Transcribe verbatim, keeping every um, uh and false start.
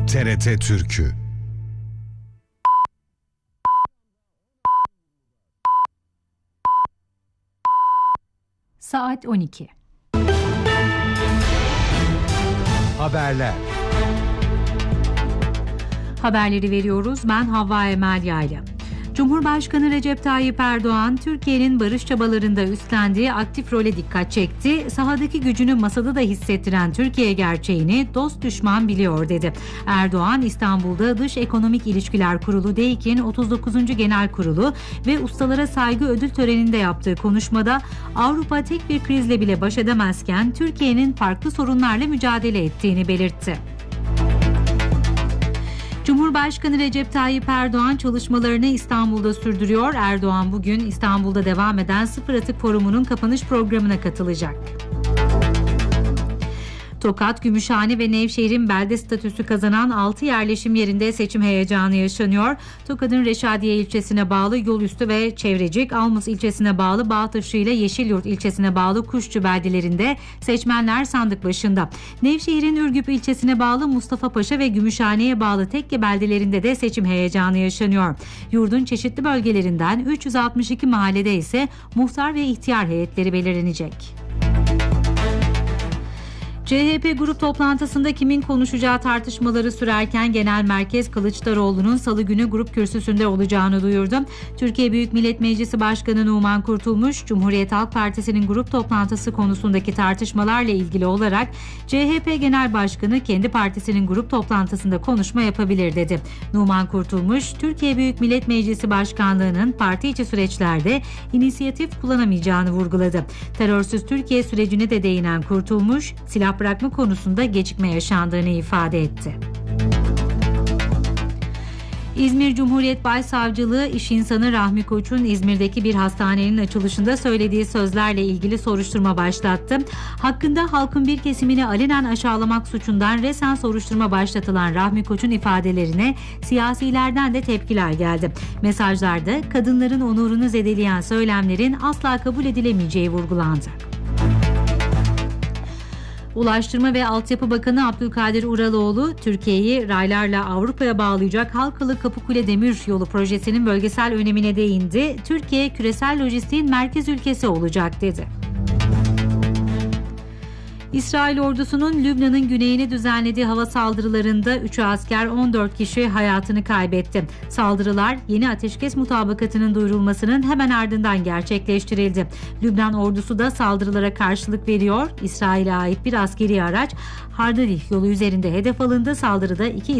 T R T Türkü. Saat on iki. Haberler. Haberleri veriyoruz. Ben Havva Emel Yayla. Cumhurbaşkanı Recep Tayyip Erdoğan, Türkiye'nin barış çabalarında üstlendiği aktif role dikkat çekti. Sahadaki gücünü masada da hissettiren Türkiye gerçeğini dost düşman biliyor dedi. Erdoğan, İstanbul'da Dış Ekonomik İlişkiler Kurulu DEİK'in otuz dokuzuncu Genel Kurulu ve Ustalara Saygı Ödül Töreni'nde yaptığı konuşmada Avrupa tek bir krizle bile baş edemezken Türkiye'nin farklı sorunlarla mücadele ettiğini belirtti. Cumhurbaşkanı Recep Tayyip Erdoğan çalışmalarını İstanbul'da sürdürüyor. Erdoğan bugün İstanbul'da devam eden Sıfır Atık Forumu'nun kapanış programına katılacak. Tokat, Gümüşhane ve Nevşehir'in belde statüsü kazanan altı yerleşim yerinde seçim heyecanı yaşanıyor. Tokat'ın Reşadiye ilçesine bağlı Yolüstü ve Çevrecik, Almus ilçesine bağlı Bağtaşı ile Yeşilyurt ilçesine bağlı Kuşçu beldelerinde seçmenler sandık başında. Nevşehir'in Ürgüp ilçesine bağlı Mustafa'paşa ve Gümüşhane'ye bağlı Tekke beldelerinde de seçim heyecanı yaşanıyor. Yurdun çeşitli bölgelerinden üç yüz altmış iki mahallede ise muhtar ve ihtiyar heyetleri belirlenecek. C H P grup toplantısında kimin konuşacağı tartışmaları sürerken Genel Merkez Kılıçdaroğlu'nun salı günü grup kürsüsünde olacağını duyurdu. Türkiye Büyük Millet Meclisi Başkanı Numan Kurtulmuş, Cumhuriyet Halk Partisi'nin grup toplantısı konusundaki tartışmalarla ilgili olarak C H P Genel Başkanı kendi partisinin grup toplantısında konuşma yapabilir dedi. Numan Kurtulmuş, Türkiye Büyük Millet Meclisi Başkanlığı'nın parti içi süreçlerde inisiyatif kullanamayacağını vurguladı. Terörsüz Türkiye sürecine de değinen Kurtulmuş, silah bırakma konusunda gecikme yaşandığını ifade etti. İzmir Cumhuriyet Başsavcılığı iş insanı Rahmi Koç'un İzmir'deki bir hastanenin açılışında söylediği sözlerle ilgili soruşturma başlattı. Hakkında halkın bir kesimini alenen aşağılamak suçundan resen soruşturma başlatılan Rahmi Koç'un ifadelerine siyasilerden de tepkiler geldi. Mesajlarda kadınların onurunu zedeleyen söylemlerin asla kabul edilemeyeceği vurgulandı. Ulaştırma ve Altyapı Bakanı Abdülkadir Uraloğlu, Türkiye'yi raylarla Avrupa'ya bağlayacak Halkalı Kapıkule Demir Yolu projesinin bölgesel önemine değindi. Türkiye, küresel lojistiğin merkez ülkesi olacak dedi. İsrail ordusunun Lübnan'ın güneyine düzenlediği hava saldırılarında üç asker on dört kişi hayatını kaybetti. Saldırılar yeni ateşkes mutabakatının duyurulmasının hemen ardından gerçekleştirildi. Lübnan ordusu da saldırılara karşılık veriyor. İsrail'e ait bir askeri araç Hardalih yolu üzerinde hedef alındı. Saldırıda iki